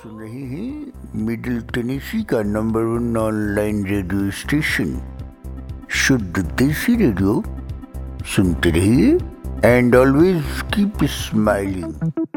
सुन रहे हैं middle Tennessee का नंबर 1 ऑनलाइन रेडियो स्टेशन शुद्ध देसी रेडियो। सुनते रहिए एंड ऑलवेज कीप स्माइलिंग।